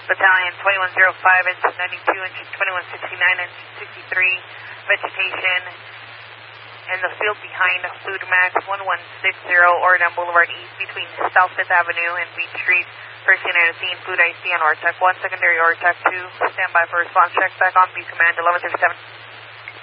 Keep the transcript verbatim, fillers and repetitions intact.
Battalion twenty-one oh five, engine ninety-two, engine twenty-one sixty-nine, engine sixty-three, vegetation in the field behind Food Max one one six zero, Oregon Boulevard East between South fifth Avenue and Beach Street. First unit at the scene, Food I C on O R T E C one, secondary O R T E C two, stand by for response check, back on, be command eleven thirty-seven.